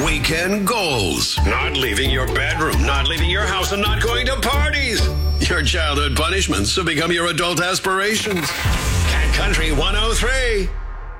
Weekend goals. Not leaving your bedroom, not leaving your house, and not going to parties. Your childhood punishments have become your adult aspirations. Cat Country 103.